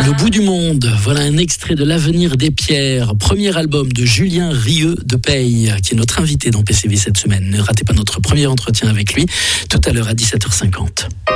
Le bout du monde, voilà un extrait de L'Avenir des Pierres, premier album de Julien Rieux de Peille, qui est notre invité dans PCV cette semaine. Ne ratez pas notre premier entretien avec lui, tout à l'heure à 17h50.